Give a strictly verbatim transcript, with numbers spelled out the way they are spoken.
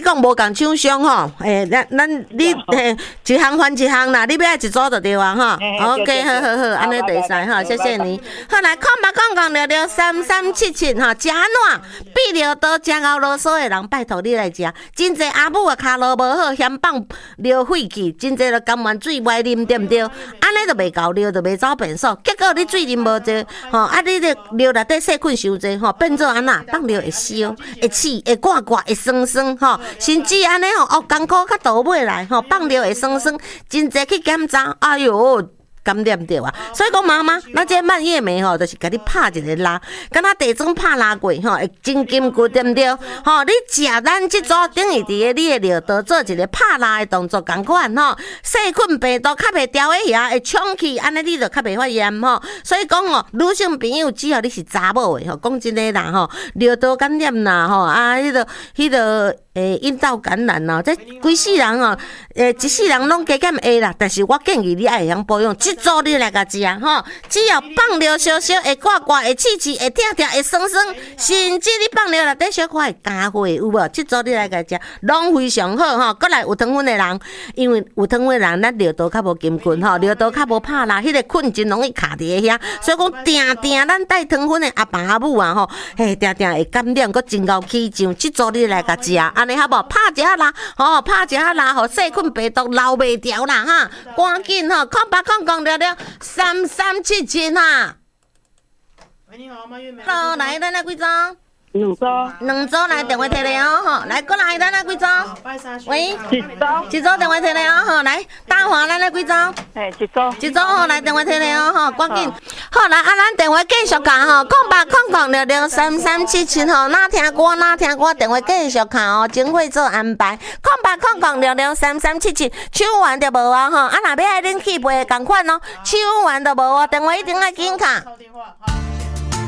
讲无共厂商吼，诶，咱咱你诶一项还一项啦，你要爱一组就对啊吼。OK， 好好好，安尼就使吼，谢谢你。好来，空白空空聊聊三三七七吼，食烂必聊到食到啰嗦的人，拜托你来食。真济阿母啊，骹路无好，嫌放尿废气，真济就甘愿水歪啉，对毋对？安尼就袂够尿，就袂走便所。结果你水啉无济，吼啊，你这尿内底细菌伤济，吼变做安那放尿会烧、会刺、会刮刮、会酸酸，吼，甚至安尼吼哦，艰苦较倒尾来，吼放尿会酸酸，真济去检查，哎哟。感染着啊，所以讲妈妈，咱这蔓越莓吼，就是甲你拍一个拉，敢若地砖拍拉过吼，会真筋骨对毋对？吼，你食咱即组等于伫个你的尿道做一个拍拉的动作，共款吼，细菌病毒较袂调喺遐，会冲去，安尼你就较袂发炎吼。所以讲哦，女性朋友只要你是查某的吼，讲真诶啦吼，尿道感染啦吼，啊，迄个迄个。诶，阴道感染哦，这规世人哦，诶，一世人拢加减会啦。但是我建议你爱会晓保养，即组你来甲食吼。只要放尿烧烧，会刮刮，会刺刺，会痛痛，会酸酸，甚至你放尿内底小可会加血，有无？即组你来甲食，拢非常好吼。过来有糖分的人，因为有糖分的人，咱尿道较无筋骨吼，尿道较无拍啦，迄、那个菌真容易卡伫遐。所以讲，定定咱带糖分的阿爸阿母啊吼，嘿，定定会感染，佮真够起痒。即组你来甲食。安尼好无？拍一下啦，吼，拍一下啦，吼，细菌病毒留袂掉啦，哈，赶紧吼，空八空空聊聊三三七七哈。喂，你好，马月梅。Hello， 来，咱来几张？ 两组， 两组来电话摕来哦，吼，来过来，咱来几组？喂， 一组， 一组电话摕来哦，吼，来，大华，咱来几组？ 哎，一组， 一组吼，来电话摕来哦，吼，赶紧。好，来，啊，咱电话继续讲吼，空八空空六六三三七七吼，哪听歌哪听歌，电话继续看哦，真会做安排。空八空空六六三三七七，手完就无啊吼，啊，若要爱恁去陪共款哦，手完就无哦，电话一定要紧卡。